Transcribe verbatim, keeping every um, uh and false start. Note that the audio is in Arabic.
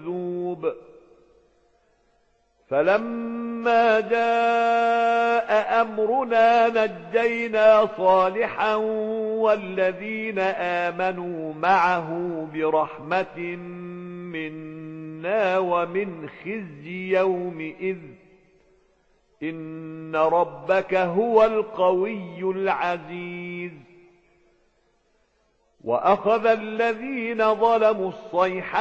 مكذوب. فلما جاء أمرنا نجينا صالحا والذين آمنوا معه برحمة منا ومن خزي يومئذ إن ربك هو القوي العزيز. وأخذ الذين ظلموا الصيحة